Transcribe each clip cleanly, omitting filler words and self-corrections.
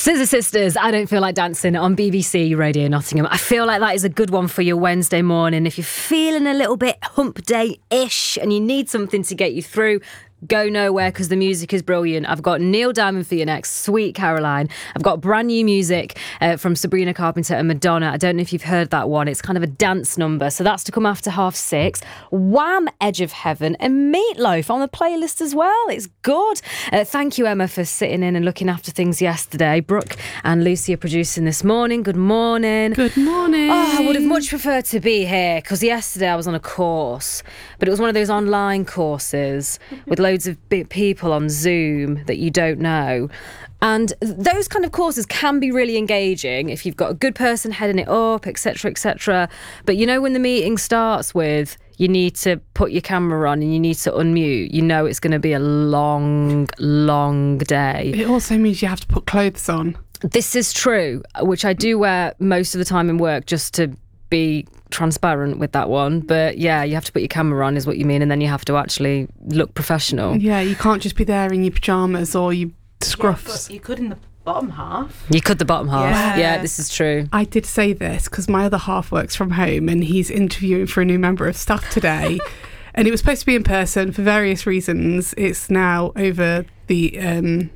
Scissor Sisters, I Don't Feel Like Dancing on BBC Radio Nottingham. I feel like that is a good one for your Wednesday morning. If you're feeling a little bit hump day-ish and you need something to get you through, go nowhere because the music is brilliant. I've got Neil Diamond for you next, Sweet Caroline. I've got brand new music from Sabrina Carpenter and Madonna. I don't know if you've heard that one. It's kind of a dance number. So that's to come after 6:30. Wham! Edge of Heaven and Meatloaf on the playlist as well. It's good. Thank you, Emma, for sitting in and looking after things yesterday. Brooke and Lucy are producing this morning. Good morning. Good morning. Oh, I would have much preferred to be here because yesterday I was on a course, but it was one of those online courses with loads of people on Zoom that you don't know. And those kind of courses can be really engaging if you've got a good person heading it up, etc., etc. But you know, when the meeting starts with, you need to put your camera on and you need to unmute, you know it's going to be a long, long day. It also means you have to put clothes on. This is true, which I do wear most of the time in work just to be transparent with that one. But yeah, you have to put your camera on is what you mean, and then you have to actually look professional. Yeah, you can't just be there in your pyjamas or your scruffs. Yeah, you could in the bottom half. You could the bottom half. Yeah, this is true. I did say this because my other half works from home and he's interviewing for a new member of staff today. And it was supposed to be in person for various reasons. It's now over the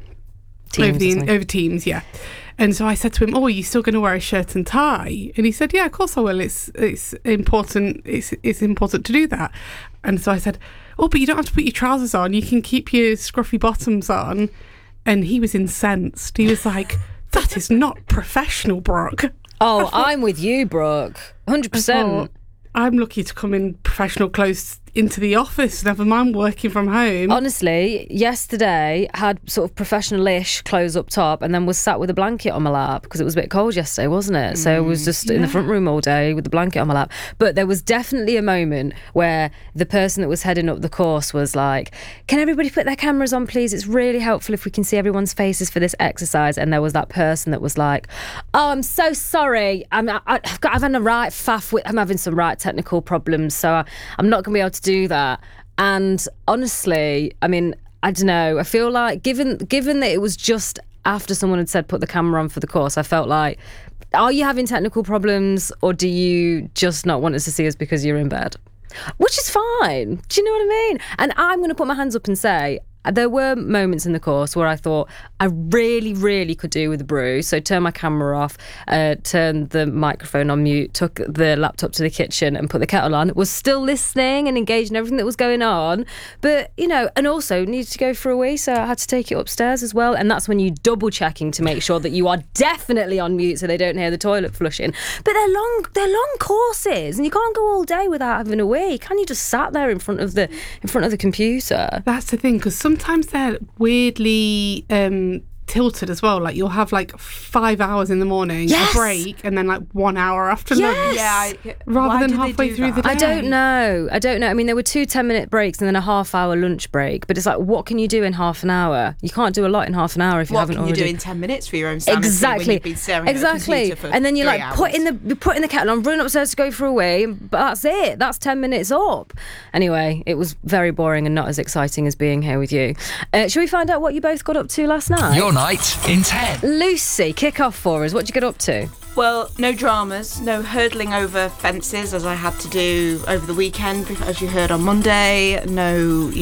over Teams, yeah. And so I said to him, "Oh, are you still going to wear a shirt and tie?" And he said, "Yeah, of course I will. It's important. It's important to do that." And so I said, "Oh, but you don't have to put your trousers on. You can keep your scruffy bottoms on." And he was incensed. He was like, "That is not professional, Brooke." Oh, I'm with you, Brooke. 100%. I'm lucky to come in professional clothes into the office, never mind working from home. Honestly, yesterday had sort of professional-ish clothes up top and then was sat with a blanket on my lap because it was a bit cold yesterday, wasn't it? So I was just in the front room all day with the blanket on my lap. But there was definitely a moment where the person that was heading up the course was like, "Can everybody put their cameras on, please? It's really helpful if we can see everyone's faces for this exercise." And there was that person that was like, "Oh, I'm so sorry. I'm having a right faff. I'm having some right technical problems, so I'm not going to be able to do that." And honestly, I mean, I don't know, I feel like given that it was just after someone had said put the camera on for the course, I felt like, are you having technical problems or do you just not want us to see us because you're in bed? Which is fine. Do you know what I mean? And I'm going to put my hands up and say, there were moments in the course where I thought I really, really could do with a brew. So turn my camera off, turned the microphone on mute, took the laptop to the kitchen and put the kettle on. Was still listening and engaged in everything that was going on. But, you know, and also needed to go for a wee, so I had to take it upstairs as well. And that's when you double checking to make sure that you are definitely on mute so they don't hear the toilet flushing. But they're long courses and you can't go all day without having a wee. Can you just sat there in front of the computer? That's the thing, because sometimes they're weirdly tilted as well. Like you'll have like 5 hours in the morning, a break, and then like 1 hour after lunch. Yeah, rather than halfway through the day. I don't know. I mean, there were 2 10-minute breaks and then a half-hour lunch break. But it's like, what can you do in half an hour? You can't do a lot in half an hour if you haven't already. What can you do in 10 minutes for your own sanity? Exactly. When you've been staring at a computer for and then you're 3 like hours. putting the kettle on, run upstairs to go for a wee, but that's it. That's 10 minutes up. Anyway, it was very boring and not as exciting as being here with you. Shall we find out what you both got up to last night? Your night in 10. Lucy, kick off for us. What did you get up to? Well, no dramas, no hurdling over fences as I had to do over the weekend, as you heard on Monday. No,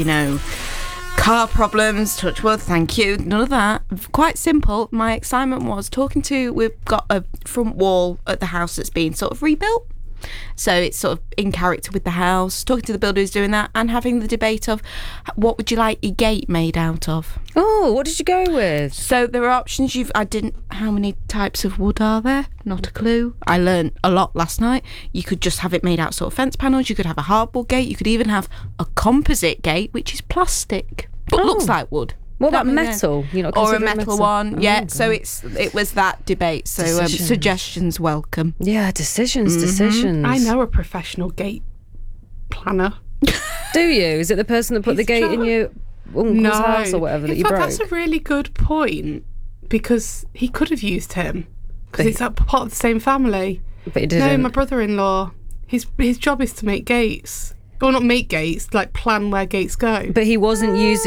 car problems, touch wood, thank you, none of that. Quite simple. My excitement was we've got a front wall at the house that's been sort of rebuilt. So it's sort of in character with the house, talking to the builder who's doing that and having the debate of what would you like your gate made out of. Oh, what did you go with? So there are options. How many types of wood are there? Not a clue. I learned a lot last night. You could just have it made out of sort of fence panels. You could have a hardboard gate. You could even have a composite gate, which is plastic, but looks like wood. What about metal? Or a metal one. Yeah, God. so it was that debate. So suggestions welcome. Yeah, decisions. I know a professional gate planner. Do you? Is it the person that put the gate in your uncle's house or whatever that you broke? That's a really good point, because he could have used him, because it's part of the same family. But he didn't. No, my brother-in-law, his job is to make gates. Or not make gates, like plan where gates go. But he wasn't using